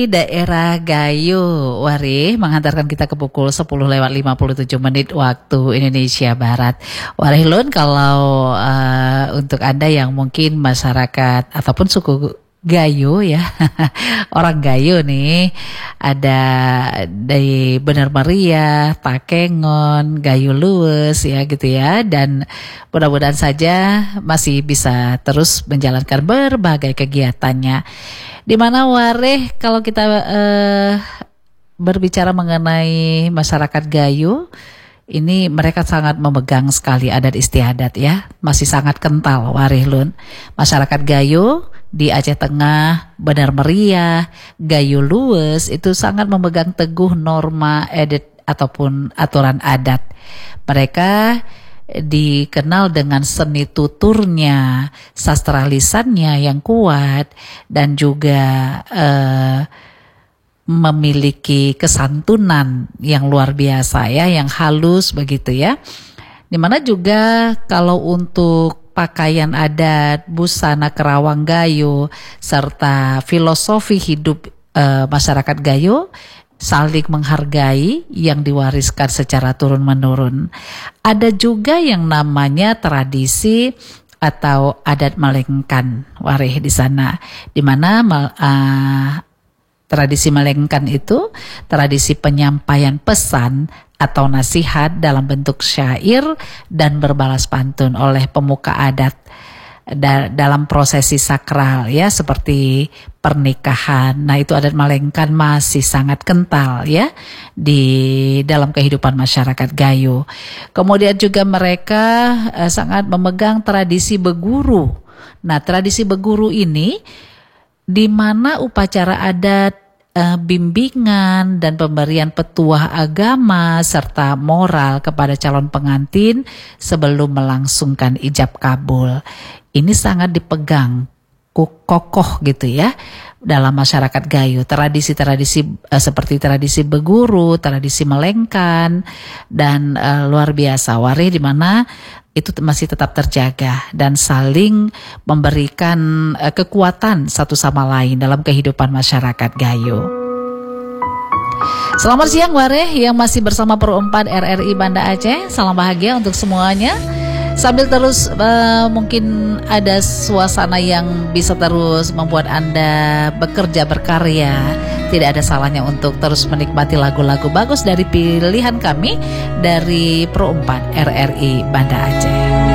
Daerah Gayo, Warih, menghantarkan kita ke pukul 10:57 waktu Indonesia Barat. Warih Lun, kalau untuk Anda yang mungkin masyarakat ataupun suku Gayo ya, orang Gayo nih, ada dari Bener Meriah, Takengon, Gayo Luwes ya gitu ya, dan mudah-mudahan saja masih bisa terus menjalankan berbagai kegiatannya. Di mana Wareh, kalau kita berbicara mengenai masyarakat Gayo, ini mereka sangat memegang sekali adat istiadat ya, masih sangat kental Wareh Lun. Masyarakat Gayo di Aceh Tengah, Bener Meriah, Gayo Luwes itu sangat memegang teguh norma adat ataupun aturan adat. Mereka dikenal dengan seni tuturnya, sastra lisannya yang kuat, dan juga memiliki kesantunan yang luar biasa ya, yang halus begitu ya. Dimana juga kalau untuk pakaian adat, busana kerawang Gayo, serta filosofi hidup masyarakat Gayo saling menghargai yang diwariskan secara turun-menurun. Ada juga yang namanya tradisi atau adat Malengkan, Warih, di sana, di mana tradisi Malengkan itu tradisi penyampaian pesan atau nasihat dalam bentuk syair dan berbalas pantun oleh pemuka adat dalam prosesi sakral ya, seperti pernikahan. Nah, itu adat Malengkan masih sangat kental ya di dalam kehidupan masyarakat Gayo. Kemudian juga mereka sangat memegang tradisi beguru. Nah, tradisi beguru ini di mana upacara adat, bimbingan dan pemberian petuah agama serta moral kepada calon pengantin sebelum melangsungkan ijab kabul. Ini sangat dipegang kokoh gitu ya dalam masyarakat Gayo. Tradisi-tradisi seperti tradisi beguru, tradisi Malengkan, dan luar biasa Warih, di mana itu masih tetap terjaga dan saling memberikan kekuatan satu sama lain dalam kehidupan masyarakat Gayo. Selamat siang Warih yang masih bersama Pro 4 RRI Banda Aceh. Salam bahagia untuk semuanya. Sambil terus mungkin ada suasana yang bisa terus membuat Anda bekerja berkarya, tidak ada salahnya untuk terus menikmati lagu-lagu bagus dari pilihan kami dari Pro 4 RRI Banda Aceh.